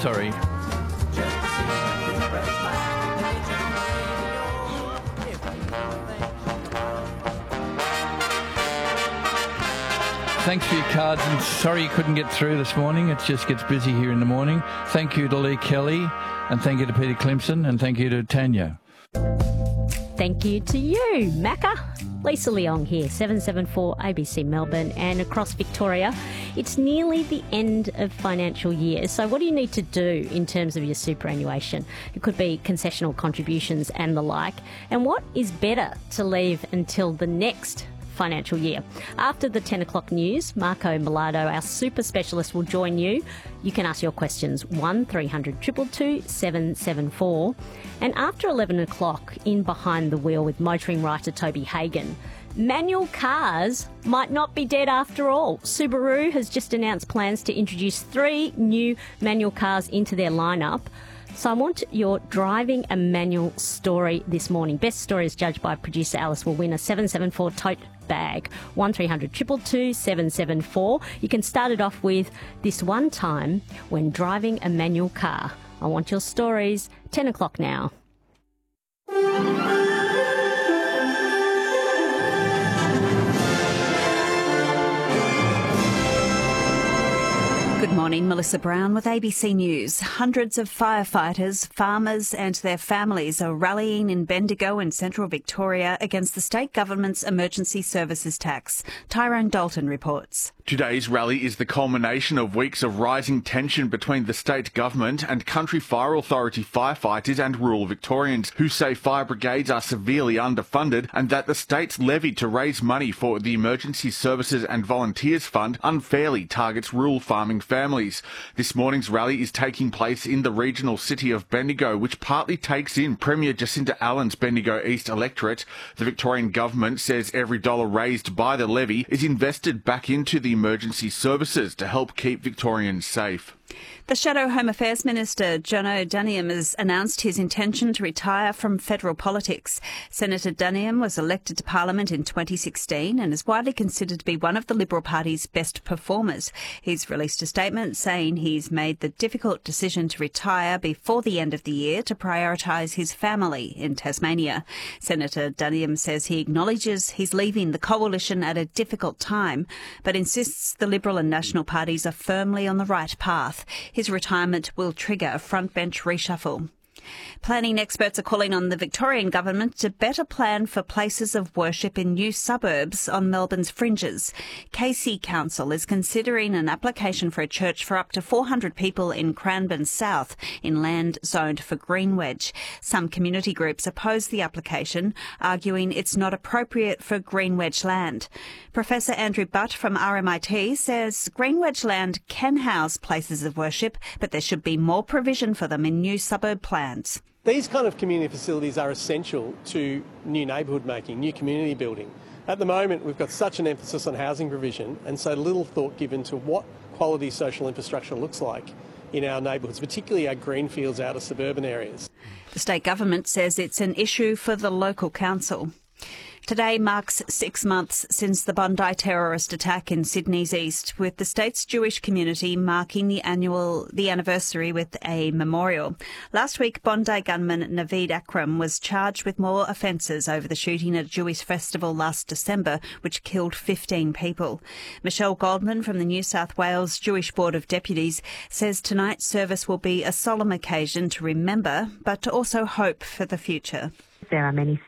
sorry. Thanks for your cards, and sorry you couldn't get through this morning. It just gets busy here in the morning. Thank you to Lee Kelly, and thank you to Peter Clemson, and thank you to Tanya. Thank you to you, Macca. Lisa Leong here, 774 ABC Melbourne and across Victoria. It's nearly the end of financial year, so what do you need to do in terms of your superannuation? It could be concessional contributions and the like. And what is better to leave until the next financial year? After the 10 o'clock news, Marco Millardo, our super specialist, will join you. You can ask your questions 1300 222 774. And after 11 o'clock, in Behind the Wheel with motoring writer Toby Hagan, manual cars might not be dead after all. Subaru has just announced plans to introduce 3 new manual cars into their lineup. So I want your driving a manual story this morning. Best story is judged by producer Alice will win a 774 tote bag. 1300 222 774. You can start it off with this one time when driving a manual car. I want your stories. 10 o'clock now. Good morning, Melissa Brown with ABC News. Hundreds of firefighters, farmers and their families are rallying in Bendigo in central Victoria against the state government's emergency services tax. Tyrone Dalton reports. Today's rally is the culmination of weeks of rising tension between the state government and Country Fire Authority firefighters and rural Victorians, who say fire brigades are severely underfunded and that the state's levy to raise money for the Emergency Services and Volunteers Fund unfairly targets rural farming families. This morning's rally is taking place in the regional city of Bendigo, which partly takes in Premier Jacinta Allen's Bendigo East electorate. The Victorian government says every dollar raised by the levy is invested back into the emergency services to help keep Victorians safe. The Shadow Home Affairs Minister, Jono Duniam, has announced his intention to retire from federal politics. Senator Duniam was elected to Parliament in 2016 and is widely considered to be one of the Liberal Party's best performers. He's released a statement saying he's made the difficult decision to retire before the end of the year to prioritise his family in Tasmania. Senator Duniam says he acknowledges he's leaving the coalition at a difficult time, but insists the Liberal and National parties are firmly on the right path. His retirement will trigger a frontbench reshuffle. Planning experts are calling on the Victorian government to better plan for places of worship in new suburbs on Melbourne's fringes. Casey Council is considering an application for a church for up to 400 people in Cranbourne South in land zoned for Greenwedge. Some community groups oppose the application, arguing it's not appropriate for Greenwedge land. Professor Andrew Butt from RMIT says Greenwedge land can house places of worship, but there should be more provision for them in new suburb plans. These kind of community facilities are essential to new neighbourhood making, new community building. At the moment, we've got such an emphasis on housing provision and so little thought given to what quality social infrastructure looks like in our neighbourhoods, particularly our greenfields out of suburban areas. The state government says it's an issue for the local council. Today marks 6 months since the Bondi terrorist attack in Sydney's east, with the state's Jewish community marking the anniversary with a memorial. Last week, Bondi gunman Naveed Akram was charged with more offences over the shooting at a Jewish festival last December, which killed 15 people. Michelle Goldman from the New South Wales Jewish Board of Deputies says tonight's service will be a solemn occasion to remember, but to also hope for the future. There are many